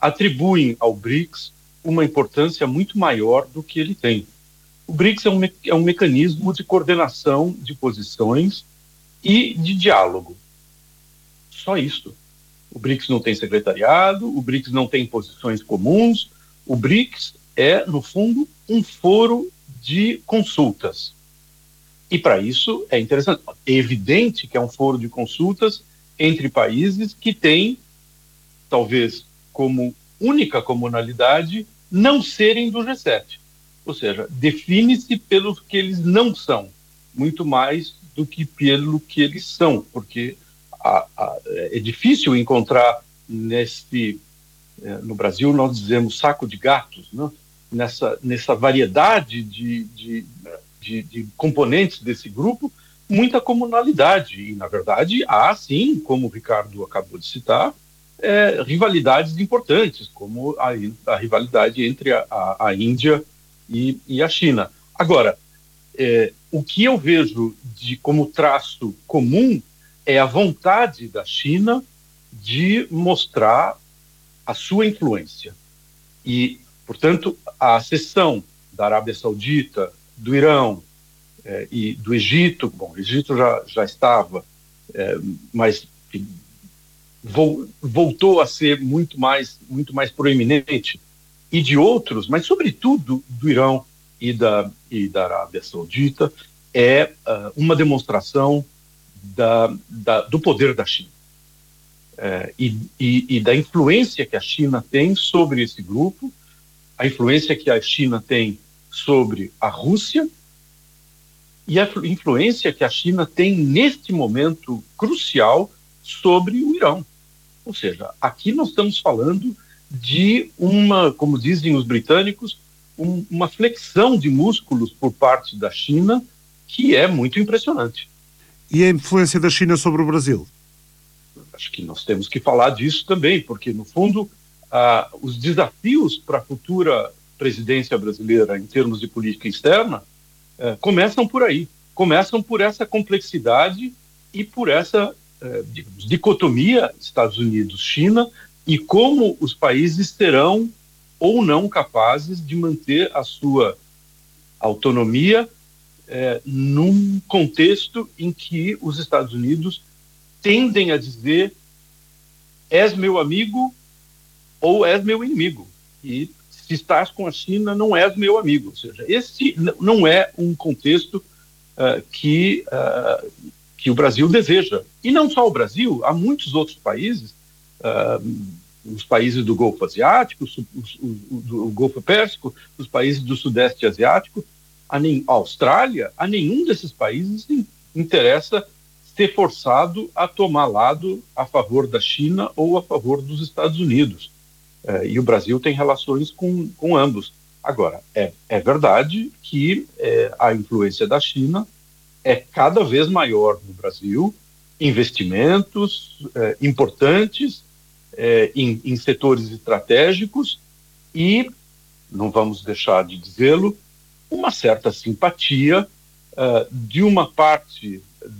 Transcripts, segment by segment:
atribuem ao BRICS uma importância muito maior do que ele tem. O BRICS é um mecanismo de coordenação de posições e de diálogo. Só isso. O BRICS não tem secretariado, o BRICS não tem posições comuns, o BRICS é, no fundo, um foro de consultas. E para isso é interessante. É evidente que é um foro de consultas entre países que têm, talvez como única comunalidade, não serem do G7. Ou seja, define-se pelo que eles não são, muito mais do que pelo que eles são, porque é difícil encontrar no Brasil nós dizemos saco de gatos, né? nessa variedade de componentes desse grupo, muita comunalidade. E, na verdade, há, sim, como o Ricardo acabou de citar, rivalidades importantes, como a rivalidade entre a Índia e a China. Agora, o que eu vejo como traço comum é a vontade da China de mostrar a sua influência. E, portanto, a cessão da Arábia Saudita, do Irão e do Egito, bom, o Egito já estava, mas voltou a ser muito mais proeminente, e de outros, mas sobretudo do Irão e da Arábia Saudita, é uma demonstração do poder da China e da influência que a China tem sobre esse grupo, a influência que a China tem sobre a Rússia e a influência que a China tem neste momento crucial sobre o Irão. Ou seja, aqui nós estamos falando de como dizem os britânicos, uma flexão de músculos por parte da China que é muito impressionante. E a influência da China sobre o Brasil? Acho que nós temos que falar disso também, porque, no fundo, os desafios para a futura presidência brasileira em termos de política externa começam por aí, começam por essa complexidade e por essa dicotomia Estados Unidos-China e como os países serão ou não capazes de manter a sua autonomia num contexto em que os Estados Unidos tendem a dizer és meu amigo ou és meu inimigo. E se estás com a China, não és meu amigo. Ou seja, esse não é um contexto que o Brasil deseja. E não só o Brasil, há muitos outros países, os países do Golfo Asiático, do Golfo Pérsico, os países do Sudeste Asiático, a Austrália, a nenhum desses países interessa ser forçado a tomar lado a favor da China ou a favor dos Estados Unidos. E o Brasil tem relações com ambos. Agora, é verdade que a influência da China é cada vez maior no Brasil, investimentos importantes em setores estratégicos e, não vamos deixar de dizê-lo, uma certa simpatia de uma parte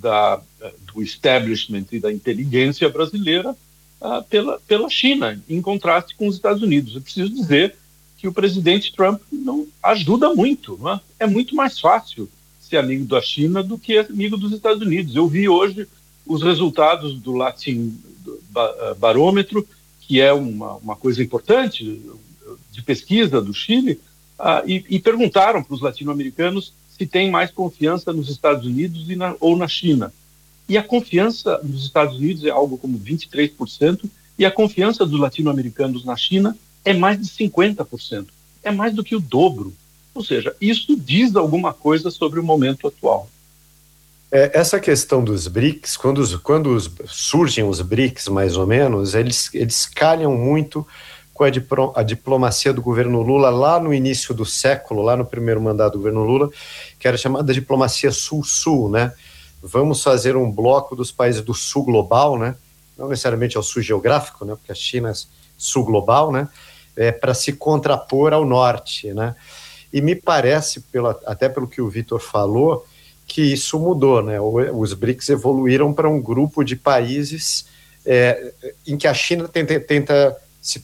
do establishment e da inteligência brasileira pela China, em contraste com os Estados Unidos. Eu preciso dizer que o presidente Trump não ajuda muito, não é? É muito mais fácil ser amigo da China do que amigo dos Estados Unidos. Eu vi hoje os resultados do Latin Barômetro, que é uma coisa importante de pesquisa do Chile, e perguntaram para os latino-americanos se tem mais confiança nos Estados Unidos ou na China. E a confiança nos Estados Unidos é algo como 23%, e a confiança dos latino-americanos na China é mais de 50%. É mais do que o dobro. Ou seja, isso diz alguma coisa sobre o momento atual. Essa questão dos BRICS, quando surgem os BRICS, mais ou menos, eles calham muito com a diplomacia do governo Lula lá no início do século, lá no primeiro mandato do governo Lula, que era chamada diplomacia Sul-Sul, né? Vamos fazer um bloco dos países do Sul global, né? Não necessariamente ao Sul geográfico, né? Porque a China é Sul global, né? Para se contrapor ao Norte, né? E me parece, até pelo que o Vitor falou, que isso mudou, né? Os BRICS evoluíram para um grupo de países em que a China tenta